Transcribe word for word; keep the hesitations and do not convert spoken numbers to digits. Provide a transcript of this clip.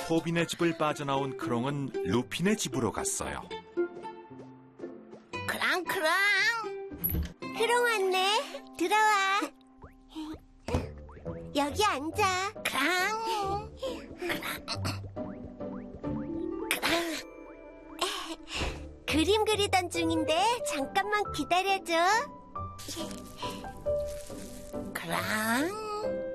포빈의 집을 빠져나온 크롱은 루핀의 집으로 갔어요. 크랑크랑. 크롱 왔네. 들어와. 여기 앉아. 크랑. 크랑. 그림 그리던 중인데 잠깐만 기다려줘. 크랑.